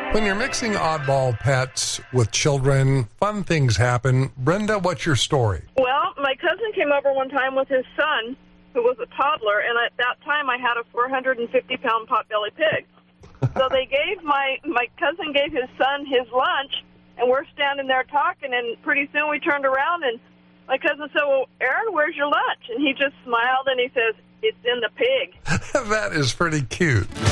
When you're mixing oddball pets with children, fun things happen. Brenda, what's your story? Well, my cousin came over one time with his son, who was a toddler, and at that time I had a 450-pound potbelly pig. So they gave my cousin gave his son his lunch, and we're standing there talking, and pretty soon we turned around, and my cousin said, well, Aaron, where's your lunch? And he just smiled, and he says, it's in the pig. That is pretty cute.